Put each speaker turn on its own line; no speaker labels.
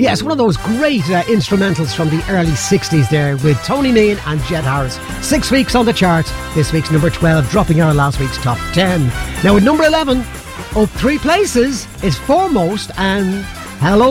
Yes, one of those great instrumentals from the early 60s there with Tony Meehan and Jet Harris. 6 weeks on the chart. This week's number 12, dropping out of last week's top 10. Now with number 11, up 3 places, is Foremost and Hello